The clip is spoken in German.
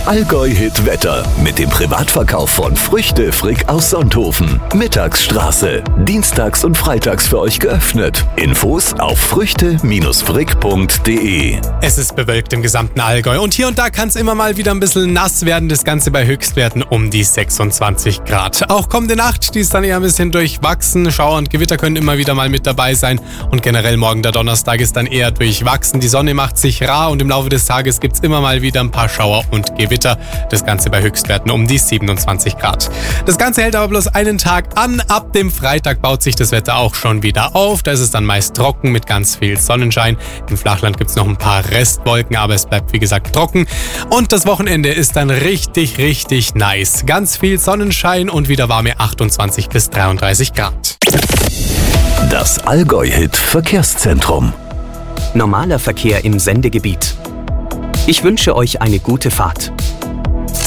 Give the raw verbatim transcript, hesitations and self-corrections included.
Allgäu-Hit Wetter mit dem Privatverkauf von Früchte Frick aus Sonthofen. Mittagsstraße. Dienstags und freitags für euch geöffnet. Infos auf früchte frick punkt de. Es ist bewölkt im gesamten Allgäu und hier und da kann es immer mal wieder ein bisschen nass werden. Das Ganze bei Höchstwerten um die sechsundzwanzig Grad. Auch kommende Nacht, die ist dann eher ein bisschen durchwachsen. Schauer und Gewitter können immer wieder mal mit dabei sein. Und generell morgen der Donnerstag ist dann eher durchwachsen. Die Sonne macht sich rar und im Laufe des Tages gibt es immer mal wieder ein paar Schauer und Gewitter. Das Ganze bei Höchstwerten um die siebenundzwanzig Grad. Das Ganze hält aber bloß einen Tag an. Ab dem Freitag baut sich das Wetter auch schon wieder auf. Da ist es dann meist trocken mit ganz viel Sonnenschein. Im Flachland gibt es noch ein paar Restwolken, aber es bleibt wie gesagt trocken. Und das Wochenende ist dann richtig, richtig nice. Ganz viel Sonnenschein und wieder warme achtundzwanzig bis dreiunddreißig Grad. Das Allgäu-Hit Verkehrszentrum. Normaler Verkehr im Sendegebiet. Ich wünsche euch eine gute Fahrt.